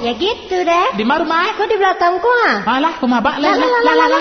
Ya gitu deh. Di mana rumah? Kok di belakangku ah? Alah, rumah bak lah.